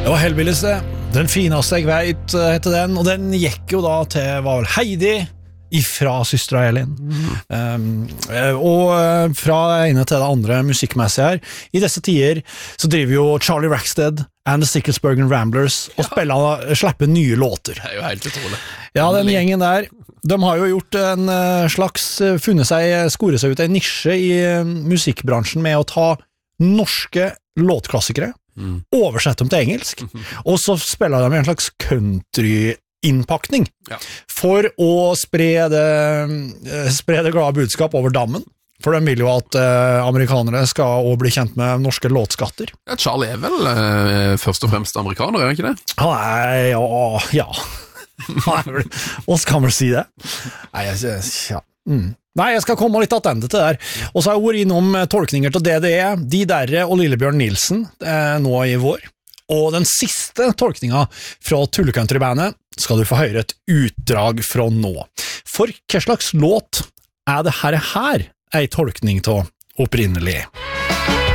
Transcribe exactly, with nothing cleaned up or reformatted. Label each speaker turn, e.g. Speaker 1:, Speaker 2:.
Speaker 1: Det var Hellbillies det. Den fineste jeg vet, heter den. Og den gikk jo da til, var vel Heidi ifra Systra Elin. Mm. Um, og fra det ene til det andre musikkmessige her. I disse tider så driver jo Charlie Rackstead and the Sicklesburg Ramblers og ja. spiller, slipper nye låter.
Speaker 2: Det er jo helt utrolig.
Speaker 1: Ja, den gjengen der, de har jo gjort en slags, funnet seg, skore seg ut en nisje i musikkbransjen med å ta norske låtklassikere, mm. oversette dem til engelsk, og så spiller de en slags country-innpakning ja. for å spre det, spre det glade budskap over dammen. For de vil jo at uh, amerikanere skal også bli kjent med norske låtskatter.
Speaker 2: Ja, Charlie er vel uh, først og fremst amerikaner, er han ikke det?
Speaker 1: Nei, ja, ja. Hva skal man si det? Nei, jeg, ja. mm. Nei, jeg skal komme litt attende til det der. Og så har jeg vært innom tolkninger til D D E, De Derre og Lillebjørn Nilsen eh, nå i vår. Og den siste tolkninga fra Tullecountry-bandet skal du få høre et utdrag fra nå. For hva slags låt er det her her ei tolkning til opprinnelig?